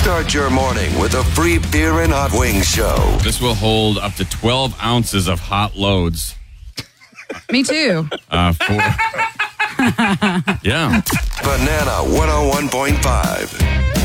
Start your morning with a free beer and hot wings show. This will hold up to 12 ounces of hot loads. Me too. Yeah. Banana 101.5.